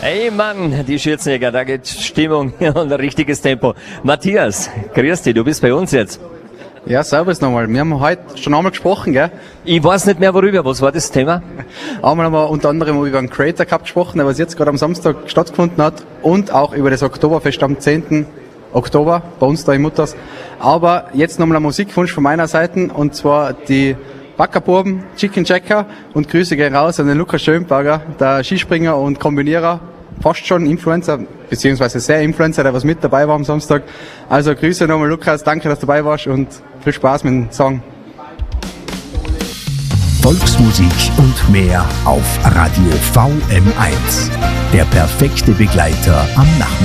Hey Mann, die Schürzenjäger, da geht Stimmung und ein richtiges Tempo. Matthias, grüß dich, du bist bei uns jetzt. Ja, servus nochmal. Wir haben heute schon einmal gesprochen, gell? Ich weiß nicht mehr worüber, was war das Thema? Einmal haben wir unter anderem über den Creator Cup gesprochen, der was jetzt gerade am Samstag stattgefunden hat, und auch über das Oktoberfest am 10. Oktober bei uns da in Mutters. Aber jetzt nochmal ein Musikwunsch von meiner Seite, und zwar die Backerbuben, Chicken Checker, und Grüße gehen raus an den Lukas Schönberger, der Skispringer und Kombinierer, fast schon Influencer, beziehungsweise sehr Influencer, der was mit dabei war am Samstag. Also Grüße nochmal Lukas, danke, dass du dabei warst und viel Spaß mit dem Song. Volksmusik und mehr auf Radio VM1. Der perfekte Begleiter am Nachmittag.